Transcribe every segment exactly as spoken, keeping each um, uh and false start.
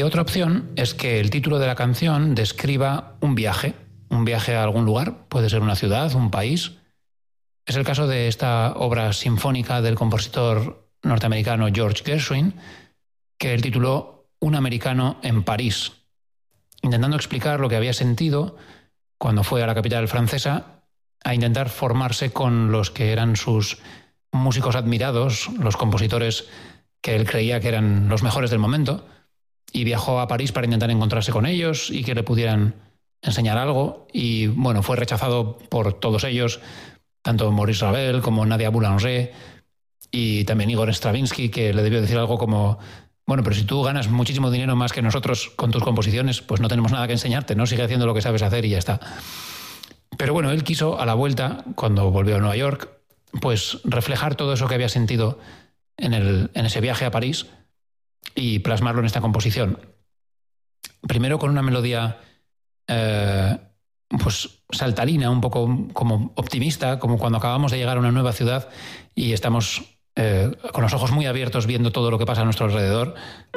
Y otra opción es que el título de la canción describa un viaje, un viaje a algún lugar, puede ser una ciudad, un país. Es el caso de esta obra sinfónica del compositor norteamericano George Gershwin, que él tituló Un americano en París, intentando explicar lo que había sentido cuando fue a la capital francesa a intentar formarse con los que eran sus músicos admirados, los compositores que él creía que eran los mejores del momento, y viajó a París para intentar encontrarse con ellos y que le pudieran enseñar algo. Y bueno, fue rechazado por todos ellos, tanto Maurice Ravel como Nadia Boulanger y también Igor Stravinsky, que le debió decir algo como: bueno, pero si tú ganas muchísimo dinero más que nosotros con tus composiciones, pues no tenemos nada que enseñarte, ¿no? Sigue haciendo lo que sabes hacer y ya está. Pero bueno, él quiso, a la vuelta, cuando volvió a Nueva York, pues reflejar todo eso que había sentido en, el, en ese viaje a París y plasmarlo en esta composición. Primero con una melodía eh, pues saltarina, un poco como optimista, como cuando acabamos de llegar a una nueva ciudad y estamos eh, con los ojos muy abiertos viendo todo lo que pasa a nuestro alrededor.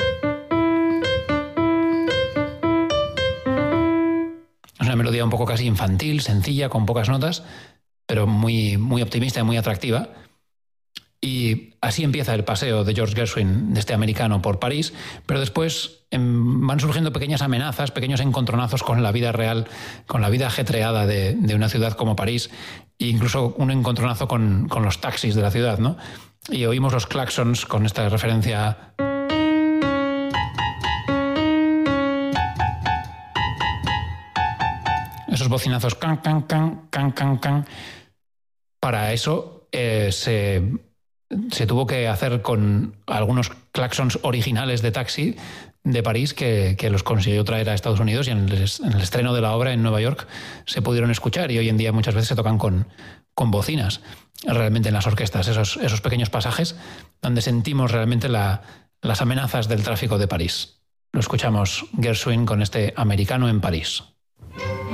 Es una melodía un poco casi infantil, sencilla, con pocas notas, pero muy, muy optimista y muy atractiva. Y así empieza el paseo de George Gershwin, de este americano, por París, pero después eh, van surgiendo pequeñas amenazas, pequeños encontronazos con la vida real, con la vida ajetreada de, de una ciudad como París, e incluso un encontronazo con, con los taxis de la ciudad, ¿no? Y oímos los claxons con esta referencia. Esos bocinazos, can, can, can, can, can, can. Para eso eh, se... se tuvo que hacer con algunos claxons originales de taxi de París que, que los consiguió traer a Estados Unidos, y en el, en el estreno de la obra en Nueva York se pudieron escuchar, y hoy en día muchas veces se tocan con, con bocinas realmente en las orquestas, esos, esos pequeños pasajes donde sentimos realmente la, las amenazas del tráfico de París. Lo escuchamos Gershwin con este americano en París.